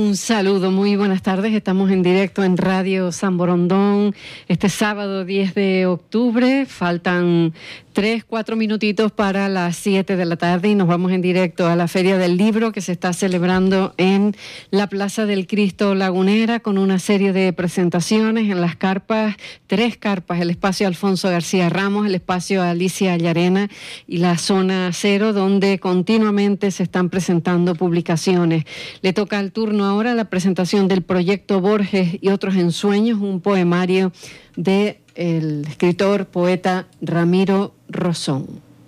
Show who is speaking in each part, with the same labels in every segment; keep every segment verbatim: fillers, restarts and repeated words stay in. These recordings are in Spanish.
Speaker 1: Un saludo, muy buenas tardes. Estamos en directo en Radio San Borondón este sábado diez de octubre. Faltan tres, cuatro minutitos para las siete de la tarde y nos vamos en directo a la Feria del Libro que se está celebrando en la Plaza del Cristo Lagunera con una serie de presentaciones en las carpas, tres carpas, el espacio Alfonso García Ramos, el espacio Alicia Llarena y la zona cero, donde continuamente se están presentando publicaciones. Le toca el turno ahora la presentación del proyecto Borges y otros ensueños, un poemario de el escritor, poeta Ramiro Rosón.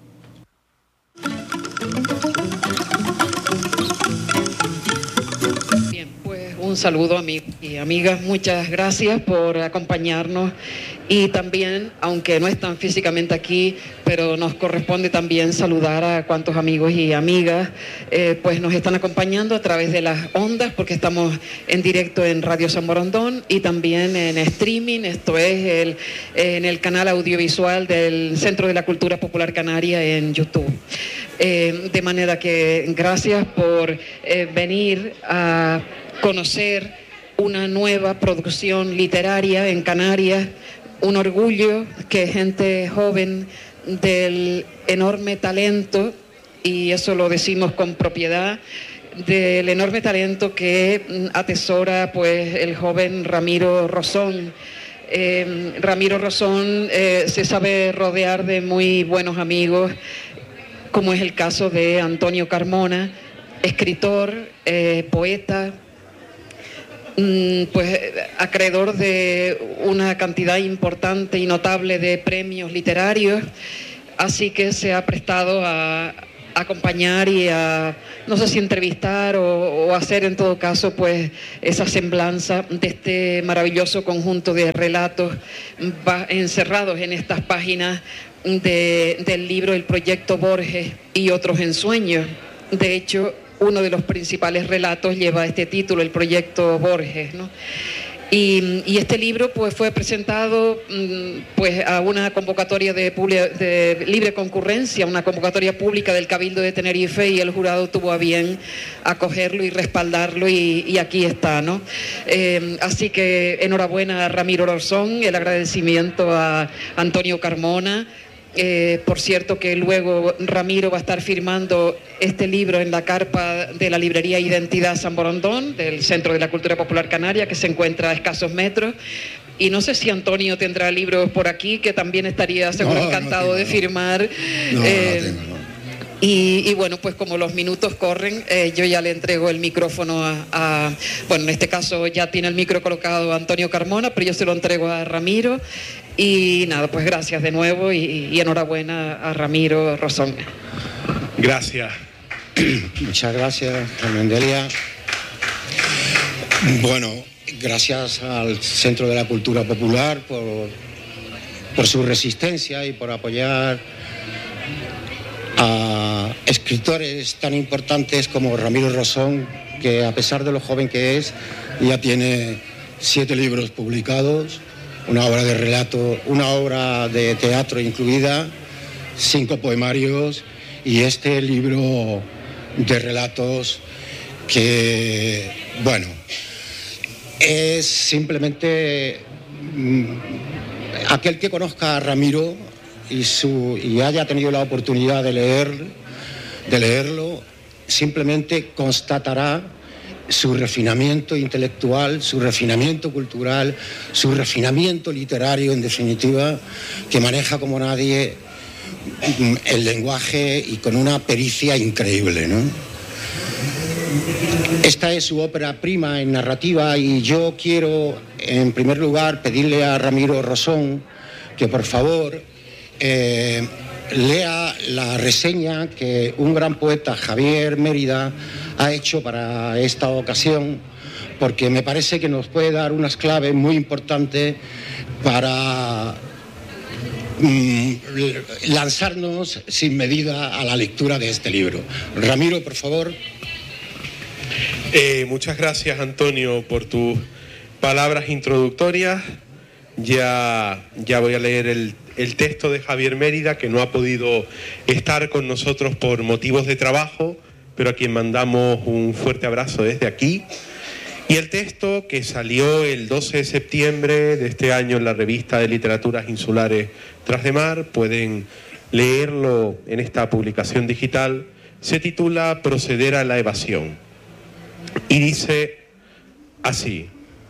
Speaker 2: Bien, pues un saludo amigos y amigas, muchas gracias por acompañarnos y también, aunque no están físicamente aquí, pero nos corresponde también saludar a cuantos amigos y amigas eh, pues nos están acompañando a través de las ondas, porque estamos en directo en Radio San Borondón y también en streaming, esto es el, en el canal audiovisual del Centro de la Cultura Popular Canaria en YouTube. Eh, de manera que gracias por eh, venir a conocer una nueva producción literaria en Canarias. Un orgullo que gente joven del enorme talento, y eso lo decimos con propiedad, del enorme talento que atesora pues el joven Ramiro Rosón. Eh, Ramiro Rosón eh, se sabe rodear de muy buenos amigos, como es el caso de Antonio Carmona, escritor, eh, poeta, pues acreedor de una cantidad importante y notable de premios literarios, así que se ha prestado a acompañar y a, no sé si entrevistar o, o hacer en todo caso pues esa semblanza de este maravilloso conjunto de relatos encerrados en estas páginas de, del libro El Proyecto Borges y otros ensueños. De hecho, uno de los principales relatos lleva este título, El Proyecto Borges, ¿no? Y, y este libro pues fue presentado pues a una convocatoria de, de libre concurrencia, una convocatoria pública del Cabildo de Tenerife, y el jurado tuvo a bien acogerlo y respaldarlo, y, y aquí está, ¿no? Eh, así que enhorabuena a Ramiro Rosón, el agradecimiento a Antonio Carmona. Eh, por cierto que luego Ramiro va a estar firmando este libro en la carpa de la librería Identidad San Borondón, del Centro de la Cultura Popular Canaria, que se encuentra a escasos metros. Y no sé si Antonio tendrá libros por aquí, que también estaría seguro no, encantado no tengo, de firmar.
Speaker 3: No,
Speaker 2: eh,
Speaker 3: no tengo, no.
Speaker 2: Y, y bueno, pues como los minutos corren, eh, yo ya le entrego el micrófono a, a, bueno, en este caso ya tiene el micro colocado a Antonio Carmona, pero yo se lo entrego a Ramiro. Y nada, pues gracias de nuevo y, y enhorabuena a Ramiro Rosón.
Speaker 3: Gracias.
Speaker 4: Muchas gracias, Delia. Bueno, gracias al Centro de la Cultura Popular por, por su resistencia y por apoyar a escritores tan importantes como Ramiro Rosón, que a pesar de lo joven que es, ya tiene siete libros publicados, una obra de relato, una obra de teatro incluida, cinco poemarios y este libro de relatos que, bueno, es simplemente mmm, aquel que conozca a Ramiro y, su, y haya tenido la oportunidad de leer, de leerlo, simplemente constatará su refinamiento intelectual, su refinamiento cultural, su refinamiento literario, en definitiva, que maneja como nadie el lenguaje y con una pericia increíble, ¿no? Esta es su ópera prima en narrativa y yo quiero, en primer lugar, pedirle a Ramiro Rosón que, por favor, eh, lea la reseña que un gran poeta, Javier Mérida, ha hecho para esta ocasión, porque me parece que nos puede dar unas claves muy importantes para mm, lanzarnos sin medida a la lectura de este libro. Ramiro, por favor.
Speaker 3: Eh, muchas gracias, Antonio, por tus palabras introductorias. Ya, ya voy a leer el, el texto de Javier Mérida, que no ha podido estar con nosotros por motivos de trabajo, pero a quien mandamos un fuerte abrazo desde aquí. Y el texto, que salió el doce de septiembre de este año en la revista de Literaturas Insulares Tras de Mar, pueden leerlo en esta publicación digital, se titula Proceder a la evasión. Y dice así: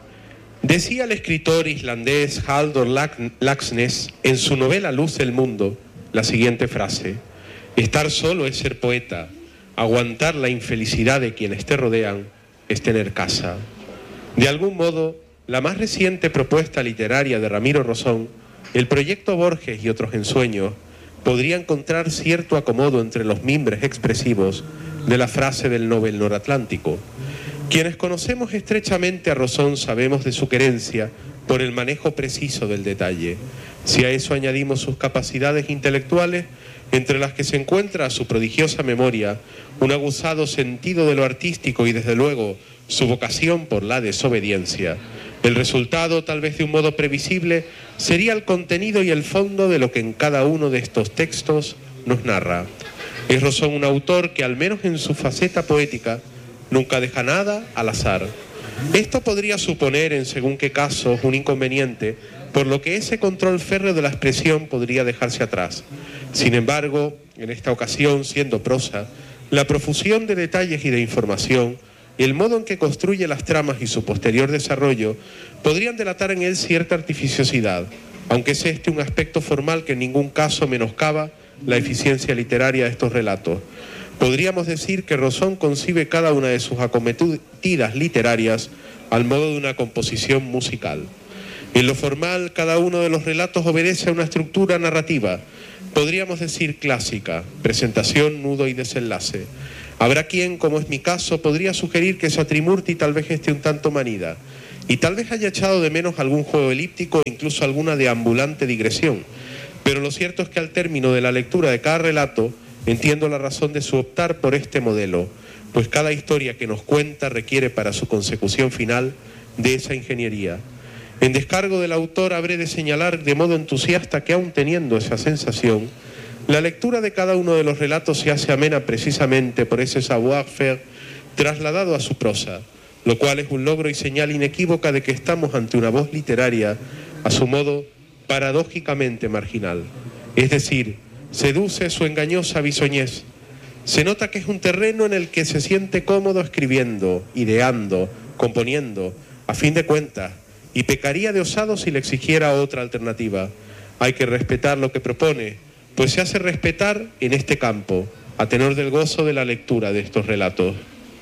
Speaker 3: decía el escritor islandés Halldór Laxness en su novela Luz del Mundo la siguiente frase: estar solo es ser poeta, aguantar la infelicidad de quienes te rodean es tener casa. De algún modo, la más reciente propuesta literaria de Ramiro Rosón, el proyecto Borges y otros ensueños, podría encontrar cierto acomodo entre los mimbres expresivos de la frase del Nobel noratlántico. Quienes conocemos estrechamente a Rosón sabemos de su querencia por el manejo preciso del detalle. Si a eso añadimos sus capacidades intelectuales, entre las que se encuentra su prodigiosa memoria, un aguzado sentido de lo artístico y desde luego su vocación por la desobediencia, el resultado, tal vez de un modo previsible, sería el contenido y el fondo de lo que en cada uno de estos textos nos narra. Es Rosón un autor que, al menos en su faceta poética, nunca deja nada al azar. Esto podría suponer, en según qué casos, un inconveniente, por lo que ese control férreo de la expresión podría dejarse atrás. Sin embargo, en esta ocasión, siendo prosa, la profusión de detalles y de información, y el modo en que construye las tramas y su posterior desarrollo, podrían delatar en él cierta artificiosidad, aunque es este un aspecto formal que en ningún caso menoscaba la eficiencia literaria de estos relatos. Podríamos decir que Rosón concibe cada una de sus acometidas literarias al modo de una composición musical. En lo formal, cada uno de los relatos obedece a una estructura narrativa, podríamos decir clásica: presentación, nudo y desenlace. Habrá quien, como es mi caso, podría sugerir que Satrimurti tal vez esté un tanto manida, y tal vez haya echado de menos algún juego elíptico o incluso alguna deambulante digresión. Pero lo cierto es que al término de la lectura de cada relato, entiendo la razón de su optar por este modelo, pues cada historia que nos cuenta requiere para su consecución final de esa ingeniería. En descargo del autor habré de señalar de modo entusiasta que, aun teniendo esa sensación, la lectura de cada uno de los relatos se hace amena precisamente por ese savoir-faire trasladado a su prosa, lo cual es un logro y señal inequívoca de que estamos ante una voz literaria, a su modo, paradójicamente marginal. Es decir, seduce su engañosa bisoñez. Se nota que es un terreno en el que se siente cómodo escribiendo, ideando, componiendo, a fin de cuentas, y pecaría de osado si le exigiera otra alternativa. Hay que respetar lo que propone, pues se hace respetar en este campo, a tenor del gozo de la lectura de estos relatos.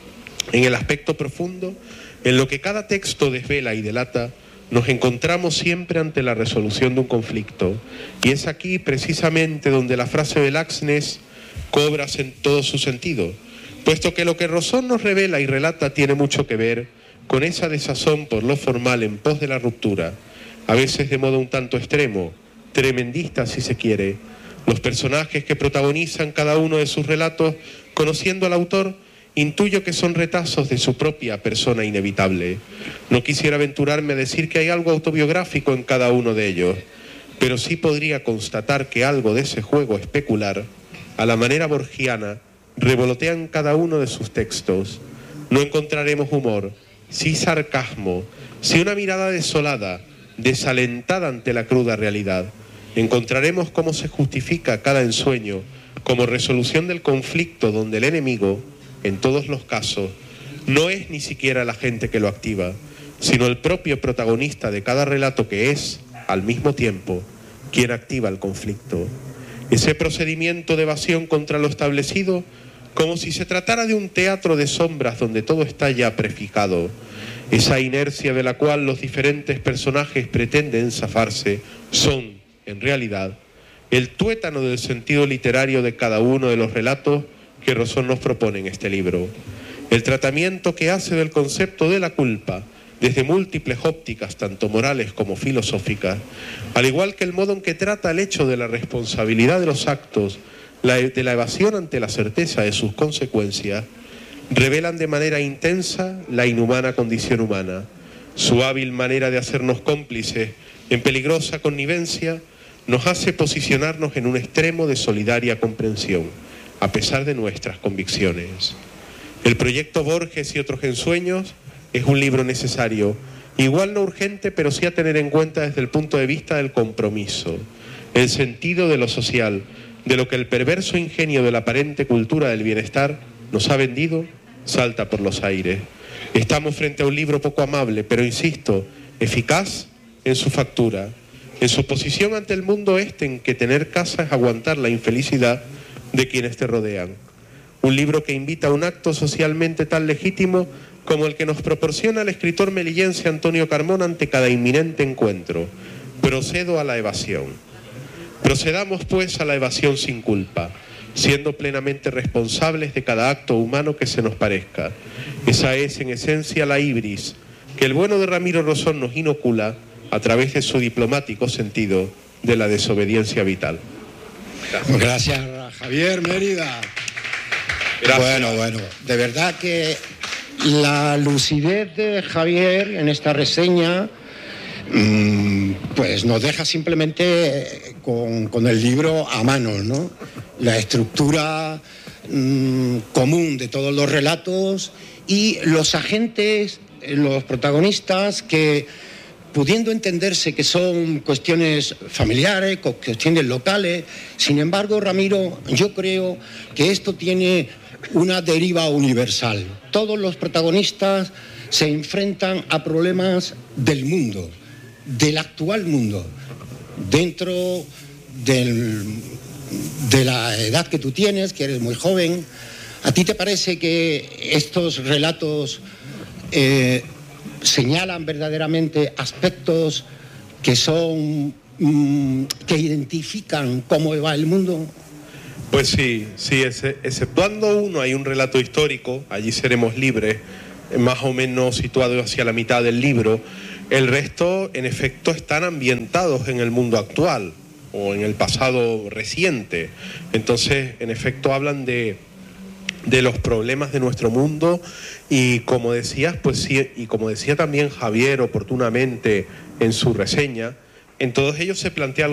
Speaker 3: En el aspecto profundo, en lo que cada texto desvela y delata, nos encontramos siempre ante la resolución de un conflicto, y es aquí precisamente donde la frase de Laxness cobra en todo su sentido, puesto que lo que Rosón nos revela y relata tiene mucho que ver con esa desazón por lo formal en pos de la ruptura, a veces de modo un tanto extremo, tremendista si se quiere. Los personajes que protagonizan cada uno de sus relatos, conociendo al autor, intuyo que son retazos de su propia persona inevitable. No quisiera aventurarme a decir que hay algo autobiográfico en cada uno de ellos, pero sí podría constatar que algo de ese juego especular, a la manera borgiana, revolotea en cada uno de sus textos. No encontraremos humor, sí sarcasmo, sí una mirada desolada, desalentada ante la cruda realidad. Encontraremos cómo se justifica cada ensueño como resolución del conflicto donde el enemigo, en todos los casos, no es ni siquiera la gente que lo activa, sino el propio protagonista de cada relato que es, al mismo tiempo, quien activa el conflicto. Ese procedimiento de evasión contra lo establecido, como si se tratara de un teatro de sombras donde todo está ya prefijado, esa inercia de la cual los diferentes personajes pretenden zafarse, son, en realidad, el tuétano del sentido literario de cada uno de los relatos que Rosón nos propone en este libro. El tratamiento que hace del concepto de la culpa, desde múltiples ópticas, tanto morales como filosóficas, al igual que el modo en que trata el hecho de la responsabilidad de los actos, la, de la evasión ante la certeza de sus consecuencias, revelan de manera intensa la inhumana condición humana. Su hábil manera de hacernos cómplices en peligrosa connivencia nos hace posicionarnos en un extremo de solidaria comprensión, a pesar de nuestras convicciones. El proyecto Borges y otros ensueños es un libro necesario, igual no urgente, pero sí a tener en cuenta desde el punto de vista del compromiso, el sentido de lo social, de lo que el perverso ingenio de la aparente cultura del bienestar nos ha vendido, salta por los aires. Estamos frente a un libro poco amable, pero insisto, eficaz en su factura, en su posición ante el mundo este en que tener casa es aguantar la infelicidad de quienes te rodean. Un libro que invita a un acto socialmente tan legítimo como el que nos proporciona el escritor melillense Antonio Carmona ante cada inminente encuentro. Procedo a la evasión. Procedamos pues a la evasión sin culpa, siendo plenamente responsables de cada acto humano que se nos parezca. Esa es en esencia la ibris que el bueno de Ramiro Rosón nos inocula a través de su diplomático sentido de la desobediencia vital.
Speaker 4: Gracias, Gracias Javier Mérida. Gracias. Bueno, bueno, de verdad que la lucidez de Javier en esta reseña mmm, pues nos deja simplemente con, con el libro a mano, ¿no? La estructura mmm, común de todos los relatos y los agentes, los protagonistas que, pudiendo entenderse que son cuestiones familiares, cuestiones locales, sin embargo, Ramiro, yo creo que esto tiene una deriva universal. Todos los protagonistas se enfrentan a problemas del mundo, del actual mundo, dentro del, de la edad que tú tienes, que eres muy joven. ¿A ti te parece que estos relatos eh, señalan verdaderamente aspectos que son mmm, que identifican cómo va el mundo?
Speaker 3: Pues sí, sí, exceptuando uno, hay un relato histórico, Allí seremos libres, más o menos situado hacia la mitad del libro. El resto, en efecto, están ambientados en el mundo actual o en el pasado reciente. Entonces, en efecto, hablan de, de los problemas de nuestro mundo y, como decías, pues sí, y como decía también Javier oportunamente en su reseña, en todos ellos se plantea